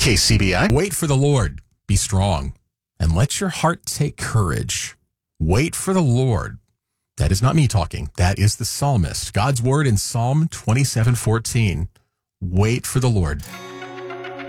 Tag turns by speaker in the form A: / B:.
A: KCBI.
B: Wait for the Lord. Be strong. And let your heart take courage. Wait for the Lord. That is not me talking. That is the psalmist. God's word in Psalm 27:14. Wait for the Lord.